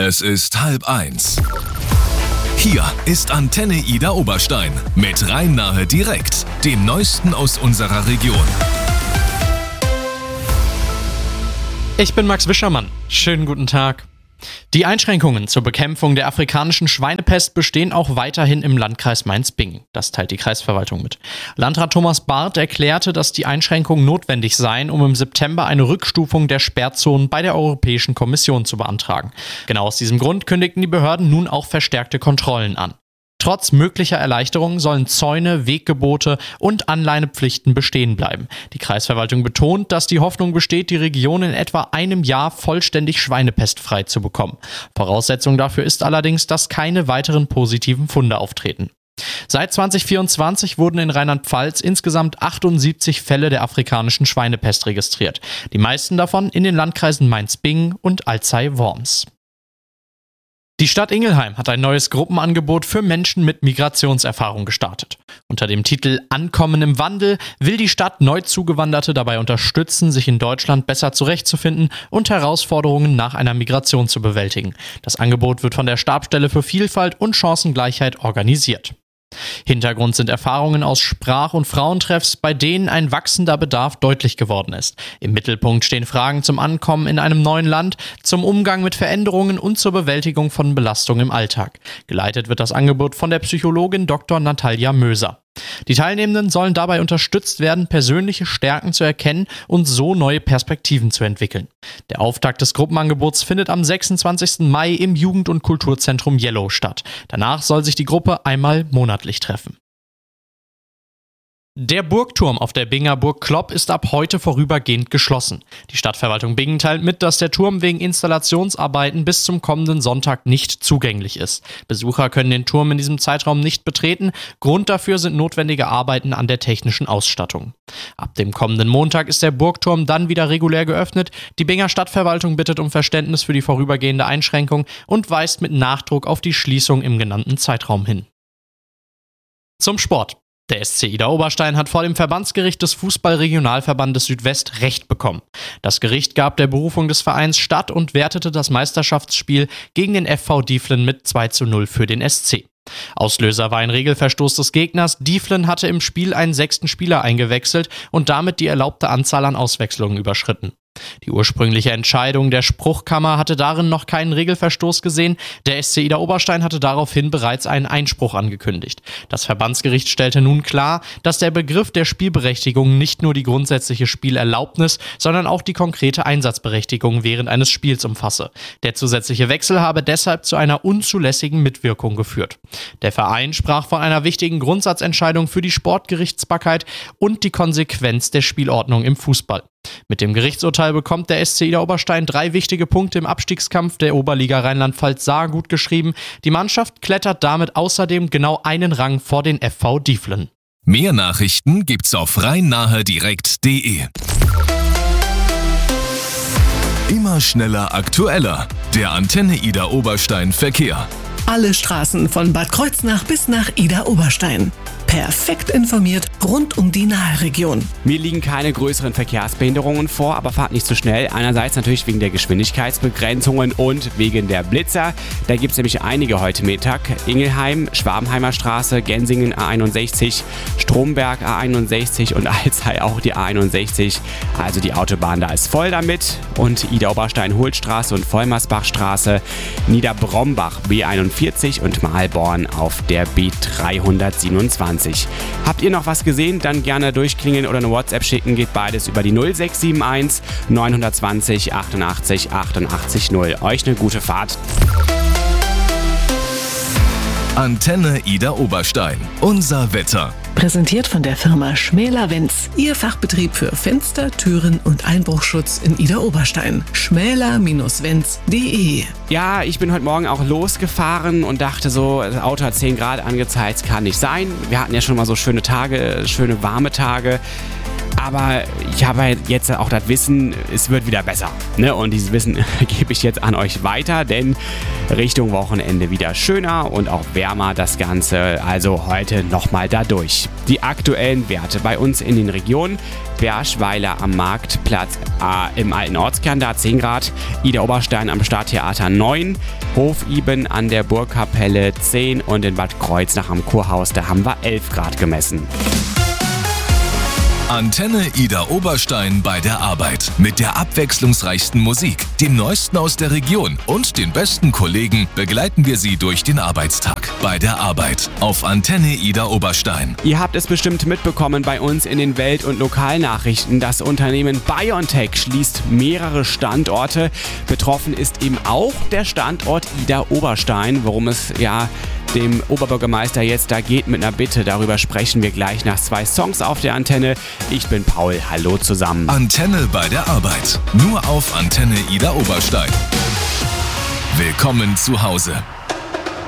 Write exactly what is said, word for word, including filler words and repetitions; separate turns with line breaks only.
Es ist halb eins. Hier ist Antenne Ida Oberstein mit Rhein-Nahe direkt, dem Neuesten aus unserer Region.
Ich bin Max Wischermann. Schönen guten Tag. Die Einschränkungen zur Bekämpfung der afrikanischen Schweinepest bestehen auch weiterhin im Landkreis Mainz-Bingen. Das teilt die Kreisverwaltung mit. Landrat Thomas Barth erklärte, dass die Einschränkungen notwendig seien, um im September eine Rückstufung der Sperrzonen bei der Europäischen Kommission zu beantragen. Genau aus diesem Grund kündigten die Behörden nun auch verstärkte Kontrollen an. Trotz möglicher Erleichterungen sollen Zäune, Weggebote und Anleinepflichten bestehen bleiben. Die Kreisverwaltung betont, dass die Hoffnung besteht, die Region in etwa einem Jahr vollständig schweinepestfrei zu bekommen. Voraussetzung dafür ist allerdings, dass keine weiteren positiven Funde auftreten. Seit zwanzig vierundzwanzig wurden in Rheinland-Pfalz insgesamt achtundsiebzig Fälle der afrikanischen Schweinepest registriert. Die meisten davon in den Landkreisen Mainz-Bingen und Alzey-Worms. Die Stadt Ingelheim hat ein neues Gruppenangebot für Menschen mit Migrationserfahrung gestartet. Unter dem Titel Ankommen im Wandel will die Stadt Neuzugewanderte dabei unterstützen, sich in Deutschland besser zurechtzufinden und Herausforderungen nach einer Migration zu bewältigen. Das Angebot wird von der Stabsstelle für Vielfalt und Chancengleichheit organisiert. Hintergrund sind Erfahrungen aus Sprach- und Frauentreffs, bei denen ein wachsender Bedarf deutlich geworden ist. Im Mittelpunkt stehen Fragen zum Ankommen in einem neuen Land, zum Umgang mit Veränderungen und zur Bewältigung von Belastungen im Alltag. Geleitet wird das Angebot von der Psychologin Doktor Natalia Möser. Die Teilnehmenden sollen dabei unterstützt werden, persönliche Stärken zu erkennen und so neue Perspektiven zu entwickeln. Der Auftakt des Gruppenangebots findet am sechsundzwanzigsten Mai im Jugend- und Kulturzentrum Yellow statt. Danach soll sich die Gruppe einmal monatlich treffen. Der Burgturm auf der Binger Burg Klopp ist ab heute vorübergehend geschlossen. Die Stadtverwaltung Bingen teilt mit, dass der Turm wegen Installationsarbeiten bis zum kommenden Sonntag nicht zugänglich ist. Besucher können den Turm in diesem Zeitraum nicht betreten. Grund dafür sind notwendige Arbeiten an der technischen Ausstattung. Ab dem kommenden Montag ist der Burgturm dann wieder regulär geöffnet. Die Binger Stadtverwaltung bittet um Verständnis für die vorübergehende Einschränkung und weist mit Nachdruck auf die Schließung im genannten Zeitraum hin. Zum Sport. Der S C Ida Oberstein hat vor dem Verbandsgericht des Fußball-Regionalverbandes Südwest Recht bekommen. Das Gericht gab der Berufung des Vereins statt und wertete das Meisterschaftsspiel gegen den F V Dieflen mit zwei zu null für den S C. Auslöser war ein Regelverstoß des Gegners. Dieflen hatte im Spiel einen sechsten Spieler eingewechselt und damit die erlaubte Anzahl an Auswechslungen überschritten. Die ursprüngliche Entscheidung der Spruchkammer hatte darin noch keinen Regelverstoß gesehen. Der S C Ida Oberstein hatte daraufhin bereits einen Einspruch angekündigt. Das Verbandsgericht stellte nun klar, dass der Begriff der Spielberechtigung nicht nur die grundsätzliche Spielerlaubnis, sondern auch die konkrete Einsatzberechtigung während eines Spiels umfasse. Der zusätzliche Wechsel habe deshalb zu einer unzulässigen Mitwirkung geführt. Der Verein sprach von einer wichtigen Grundsatzentscheidung für die Sportgerichtsbarkeit und die Konsequenz der Spielordnung im Fußball. Mit dem Gerichtsurteil bekommt der S C Ida Oberstein drei wichtige Punkte im Abstiegskampf der Oberliga Rheinland-Pfalz-Saar gut geschrieben. Die Mannschaft klettert damit außerdem genau einen Rang vor den F V Dieflen.
Mehr Nachrichten gibt's auf rhein-nahe direkt punkt de. Immer schneller, aktueller. Der Antenne Ida Oberstein Verkehr.
Alle Straßen von Bad Kreuznach bis nach Ida Oberstein. Perfekt informiert rund um die Nahregion.
Mir liegen keine größeren Verkehrsbehinderungen vor, aber fahrt nicht zu schnell. Einerseits natürlich wegen der Geschwindigkeitsbegrenzungen und wegen der Blitzer. Da gibt es nämlich einige heute Mittag. Ingelheim, Schwabenheimer Straße, Gensingen A einundsechzig, Stromberg A einundsechzig und Alzey auch die A einundsechzig. Also die Autobahn da ist voll damit. Und Ida-Oberstein-Hultstraße und Vollmersbachstraße, Niederbrombach B einundvierzig und Mahlborn auf der B dreihundertsiebenundzwanzig. Habt ihr noch was gesehen? Dann gerne durchklingeln oder eine WhatsApp schicken. Geht beides über die null sechs sieben eins neun zwei null achtundachtzig achtundachtzig null. Euch eine gute Fahrt.
Antenne Ida Oberstein. Unser Wetter.
Präsentiert von der Firma Schmäler-Wenz. Ihr Fachbetrieb für Fenster, Türen und Einbruchschutz in Ida Oberstein. schmäler Bindestrich wenz punkt de.
Ja, ich bin heute Morgen auch losgefahren und dachte so, das Auto hat zehn Grad angezeigt, kann nicht sein. Wir hatten ja schon mal so schöne Tage, schöne warme Tage. Aber ich habe jetzt auch das Wissen, es wird wieder besser. Ne? Und dieses Wissen gebe ich jetzt an euch weiter, denn Richtung Wochenende wieder schöner und auch wärmer das Ganze. Also heute nochmal dadurch. Die aktuellen Werte bei uns in den Regionen. Berschweiler am Marktplatz äh, im alten Ortskern, da zehn Grad. Ida Oberstein am Stadttheater neun. Hofiben an der Burgkapelle zehn und in Bad Kreuznach am Kurhaus, da haben wir elf Grad gemessen.
Antenne Ida Oberstein bei der Arbeit. Mit der abwechslungsreichsten Musik, dem Neuesten aus der Region und den besten Kollegen begleiten wir Sie durch den Arbeitstag. Bei der Arbeit auf Antenne Ida Oberstein.
Ihr habt es bestimmt mitbekommen bei uns in den Welt- und Lokalnachrichten. Das Unternehmen BioNTech schließt mehrere Standorte. Betroffen ist eben auch der Standort Ida Oberstein, worum es ja dem Oberbürgermeister jetzt da geht mit einer Bitte. Darüber sprechen wir gleich nach zwei Songs auf der Antenne. Ich bin Paul, hallo zusammen.
Antenne bei der Arbeit. Nur auf Antenne Ida Oberstein. Willkommen zu Hause.